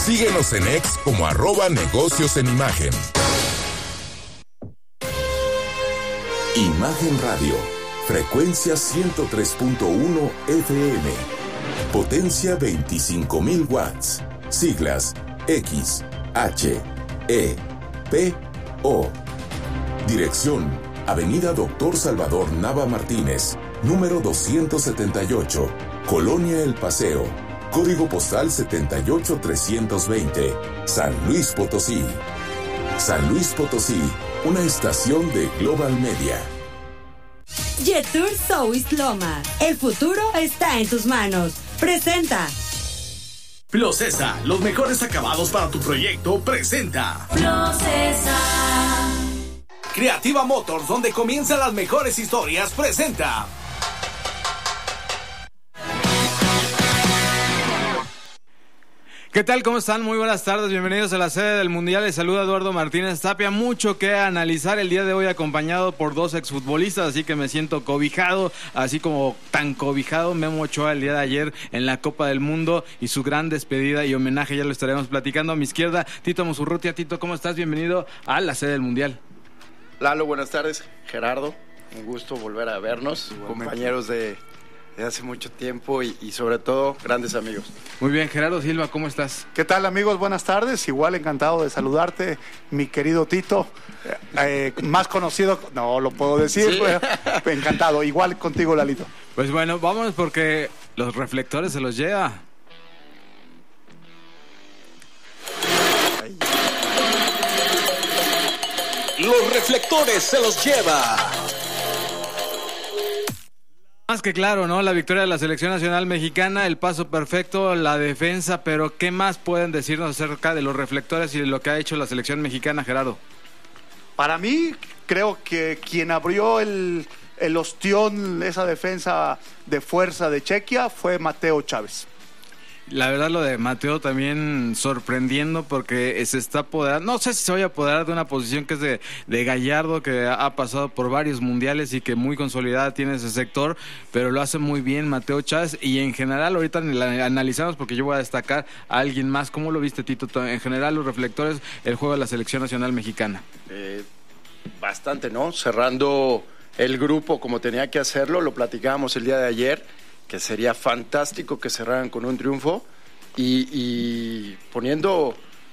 Síguenos en X como @negocios en imagen. Imagen Radio, frecuencia 103.1 FM, potencia 25,000 watts, siglas X, H, E, P, O. Dirección, Avenida Doctor Salvador Nava Martínez, número 278, Colonia El Paseo, código postal 78320, San Luis Potosí. San Luis Potosí, una estación de Global Media. Jetour South Loma, el futuro está en tus manos. Presenta. Flocesa, los mejores acabados para tu proyecto, presenta. Flocesa. Creativa Motors, donde comienzan las mejores historias, presenta. ¿Qué tal? ¿Cómo están? Muy buenas tardes, bienvenidos a la sede del Mundial. Les saluda Eduardo Martínez Tapia. Mucho que analizar el día de hoy, acompañado por dos exfutbolistas, así que me siento cobijado, así como tan cobijado Memo Ochoa el día de ayer en la Copa del Mundo y su gran despedida y homenaje, ya lo estaremos platicando. A mi izquierda, Tito Musurrutia. Tito, ¿cómo estás? Bienvenido a la sede del Mundial. Lalo, buenas tardes. Gerardo, un gusto volver a vernos, compañeros de hace mucho tiempo y sobre todo grandes amigos. Muy bien, Gerardo Silva, ¿cómo estás? ¿Qué tal, amigos? Buenas tardes. Igual encantado de saludarte, mi querido Tito, más conocido, no lo puedo decir, sí. Encantado. Igual contigo, Lalito. Pues bueno, vámonos porque los reflectores se los lleva. Los reflectores se los lleva. Más que claro, ¿no? La victoria de la selección nacional mexicana, el paso perfecto, la defensa, pero ¿qué más pueden decirnos acerca de los reflectores y de lo que ha hecho la selección mexicana, Gerardo? Para mí, creo que quien abrió el ostión, esa defensa de fuerza de Chequia, fue Mateo Chávez. La verdad, lo de Mateo también sorprendiendo porque se está apoderando, no sé si se vaya a apoderar de una posición que es de Gallardo, que ha pasado por varios mundiales y que muy consolidada tiene ese sector, pero lo hace muy bien Mateo Chávez. Y en general, ahorita la analizamos porque yo voy a destacar a alguien más. ¿Cómo lo viste, Tito? En general, los reflectores, el juego de la selección nacional mexicana. Bastante, ¿no? Cerrando el grupo como tenía que hacerlo, lo platicábamos el día de ayer, que sería fantástico que cerraran con un triunfo y poniendo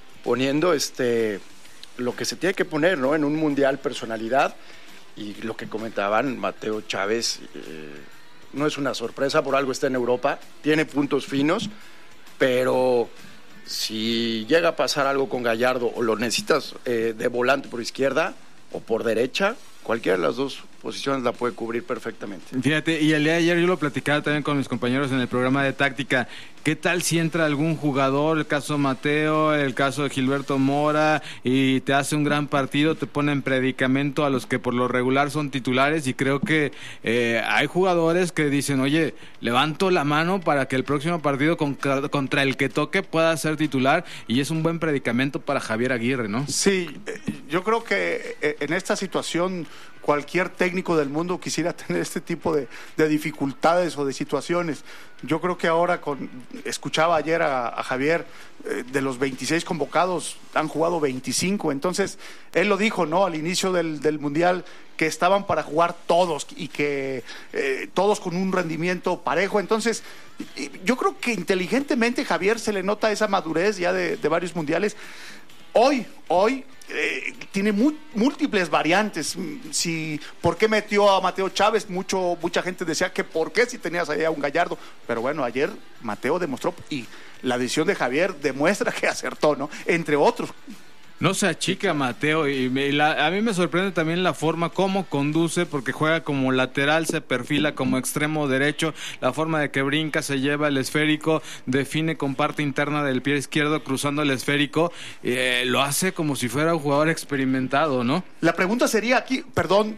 lo que se tiene que poner, ¿no? En un mundial, personalidad, y lo que comentaban Mateo Chávez, no es una sorpresa, por algo está en Europa, tiene puntos finos, pero si llega a pasar algo con Gallardo o lo necesitas de volante por izquierda o por derecha, cualquiera de las dos posiciones la puede cubrir perfectamente. Fíjate, y el día de ayer yo lo platicaba también con mis compañeros en el programa de táctica. ¿Qué tal si entra algún jugador, el caso Mateo, el caso de Gilberto Mora, y te hace un gran partido, te pone en predicamento a los que por lo regular son titulares? Y creo que hay jugadores que dicen, oye, levanto la mano para que el próximo partido contra el que toque pueda ser titular, y es un buen predicamento para Javier Aguirre, ¿no? Sí, yo creo que en esta situación cualquier técnico del mundo quisiera tener este tipo de dificultades o de situaciones. Yo creo que ahora, escuchaba ayer a Javier, de los 26 convocados han jugado 25, entonces él lo dijo, ¿no? Al inicio del Mundial, que estaban para jugar todos y que todos con un rendimiento parejo. Entonces yo creo que inteligentemente Javier se le nota esa madurez ya de varios mundiales. Hoy tiene múltiples variantes. ¿Por qué metió a Mateo Chávez? Mucha gente decía que por qué si tenías allá a un Gallardo. Pero bueno, ayer Mateo demostró, y la decisión de Javier demuestra que acertó, ¿no? Entre otros. No se achica Mateo, y a mí me sorprende también la forma como conduce, porque juega como lateral, se perfila como extremo derecho, la forma de que brinca, se lleva el esférico, define con parte interna del pie izquierdo cruzando el esférico, lo hace como si fuera un jugador experimentado, ¿no? La pregunta sería aquí, perdón,